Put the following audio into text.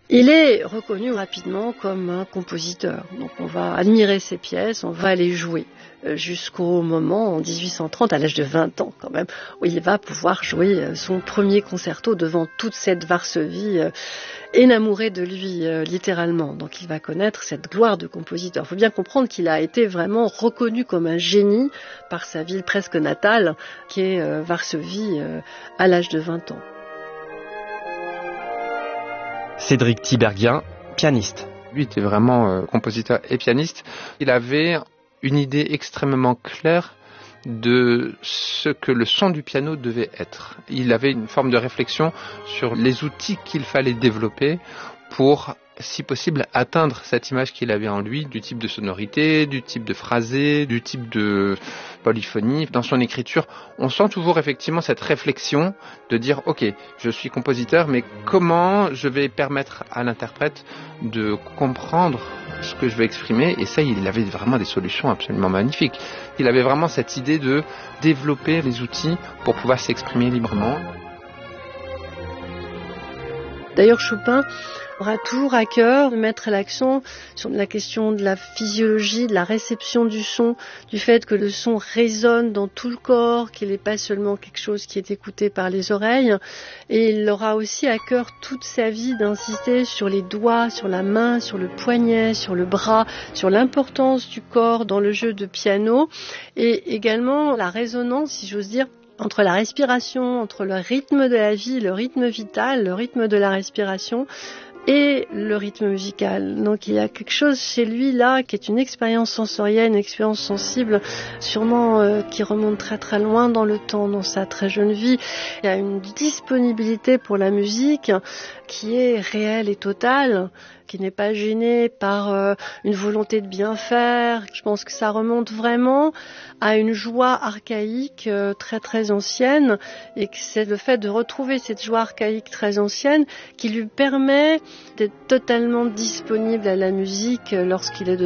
Il est reconnu rapidement comme un compositeur. Donc on va admirer ses pièces, on va les jouer jusqu'au moment, en 1830, à l'âge de 20 ans quand même, où il va pouvoir jouer son premier concerto devant toute cette Varsovie énamourée de lui, littéralement. Donc il va connaître cette gloire de compositeur. Il faut bien comprendre qu'il a été vraiment reconnu comme un génie par sa ville presque natale, qui est Varsovie, à l'âge de 20 ans. Cédric Tiberghien, pianiste. Lui était vraiment compositeur et pianiste. Il avait une idée extrêmement claire de ce que le son du piano devait être. Il avait une forme de réflexion sur les outils qu'il fallait développer pour, si possible, atteindre cette image qu'il avait en lui, du type de sonorité, du type de phrasé, du type de polyphonie. Dans son écriture, on sent toujours effectivement cette réflexion de dire « Ok, je suis compositeur, mais comment je vais permettre à l'interprète de comprendre ce que je veux exprimer ?» Et ça, il avait vraiment des solutions absolument magnifiques. Il avait vraiment cette idée de développer les outils pour pouvoir s'exprimer librement. D'ailleurs, Chopin aura toujours à cœur de mettre l'accent sur la question de la physiologie, de la réception du son, du fait que le son résonne dans tout le corps, qu'il n'est pas seulement quelque chose qui est écouté par les oreilles. Et il aura aussi à cœur toute sa vie d'insister sur les doigts, sur la main, sur le poignet, sur le bras, sur l'importance du corps dans le jeu de piano et également la résonance, si j'ose dire, entre la respiration, entre le rythme de la vie, le rythme vital, le rythme de la respiration et le rythme musical. Donc il y a quelque chose chez lui là qui est une expérience sensorielle, une expérience sensible, sûrement qui remonte très très loin dans le temps, dans sa très jeune vie. Il y a une disponibilité pour la musique qui est réelle et totale, qui n'est pas gênée par une volonté de bien faire. Je pense que ça remonte vraiment à une joie archaïque très très ancienne, et que c'est le fait de retrouver cette joie archaïque très ancienne qui lui permet d'être totalement disponible à la musique lorsqu'il est